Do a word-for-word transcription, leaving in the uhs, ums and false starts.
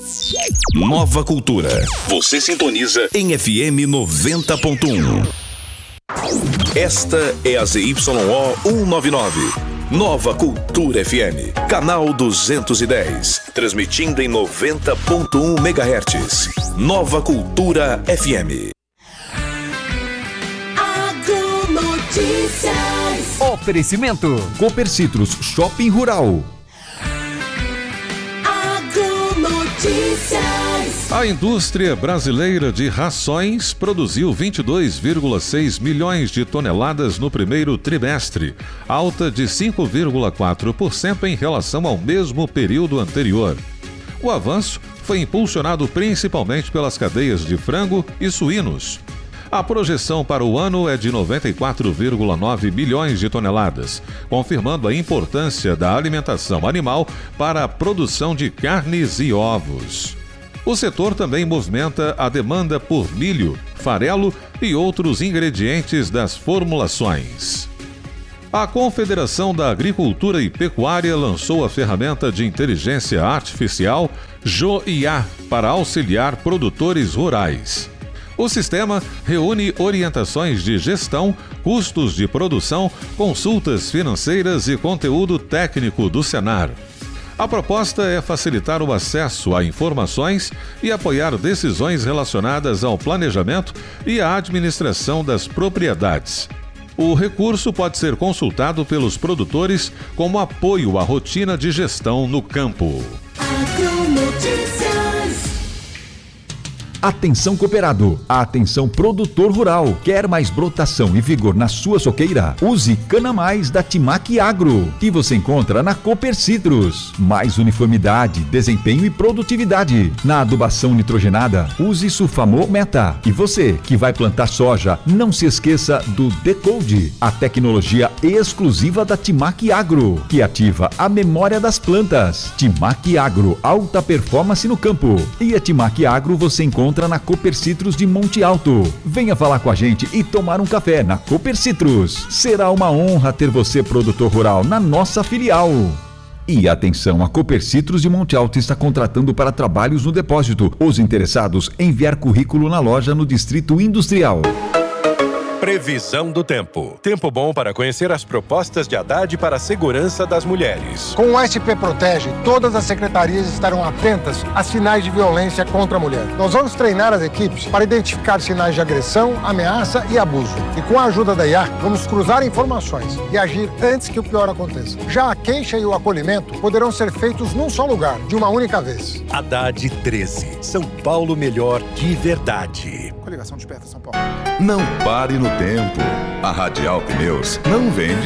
Nova Cultura. Você sintoniza em F M noventa ponto um. Esta é a Z Y O cento e noventa e nove. Nova Cultura F M. Canal duzentos e dez. Transmitindo em noventa ponto um megahertz. Nova Cultura F M. Agronotícias. Oferecimento Cooper Citrus Shopping Rural. Agronotícias. A indústria brasileira de rações produziu vinte e dois vírgula seis milhões de toneladas no primeiro trimestre, alta de cinco vírgula quatro por cento em relação ao mesmo período anterior. O avanço foi impulsionado principalmente pelas cadeias de frango e suínos. A projeção para o ano é de noventa e quatro vírgula nove milhões de toneladas, confirmando a importância da alimentação animal para a produção de carnes e ovos. O setor também movimenta a demanda por milho, farelo e outros ingredientes das formulações. A Confederação da Agricultura e Pecuária lançou a ferramenta de inteligência artificial JoIA para auxiliar produtores rurais. O sistema reúne orientações de gestão, custos de produção, consultas financeiras e conteúdo técnico do Senar. A proposta é facilitar o acesso a informações e apoiar decisões relacionadas ao planejamento e à administração das propriedades. O recurso pode ser consultado pelos produtores como apoio à rotina de gestão no campo. Atenção cooperado, atenção produtor rural. Quer mais brotação e vigor na sua soqueira? Use Cana Mais da Timac Agro, que você encontra na Cooper Citrus. Mais uniformidade, desempenho e produtividade. Na adubação nitrogenada, use Sulfamol Meta. E você que vai plantar soja, não se esqueça do Decode, a tecnologia exclusiva da Timac Agro, que ativa a memória das plantas. Timac Agro, alta performance no campo. E a Timac Agro você encontra na Cooper Citrus de Monte Alto. Venha falar com a gente e tomar um café na Cooper Citrus. Será uma honra ter você, produtor rural, na nossa filial. E atenção, a Cooper Citrus de Monte Alto está contratando para trabalhos no depósito. Os interessados, enviar currículo na loja no Distrito Industrial. Previsão do tempo. Tempo bom para conhecer as propostas de Haddad para a segurança das mulheres. Com o S P Protege, todas as secretarias estarão atentas a sinais de violência contra a mulher. Nós vamos treinar as equipes para identificar sinais de agressão, ameaça e abuso. E com a ajuda da I A, vamos cruzar informações e agir antes que o pior aconteça. Já a queixa e o acolhimento poderão ser feitos num só lugar, de uma única vez. Haddad treze. São Paulo melhor de verdade. Coligação Desperta São Paulo. Não pare no tempo. A Radial Pneus não vende